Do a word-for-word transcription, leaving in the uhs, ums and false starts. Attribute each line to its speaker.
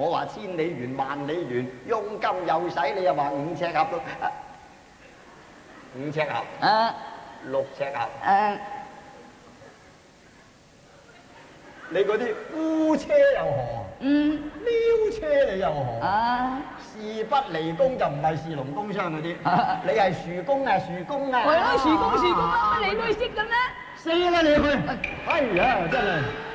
Speaker 1: 我話千里緣萬里緣，佣金又使，你又話五尺合咯？五尺合，
Speaker 2: 啊
Speaker 1: 六尺合。
Speaker 2: 啊
Speaker 1: 你嗰啲烏車又何？
Speaker 2: 嗯
Speaker 1: 撩車你又何？
Speaker 2: 啊，
Speaker 1: 事不離宮就唔係士農工商嗰啲，你係樹工啊樹工啊！
Speaker 2: 係咯，樹工樹工啊，你都識嘅咩？
Speaker 1: 死啦你去！哎呀，真係〜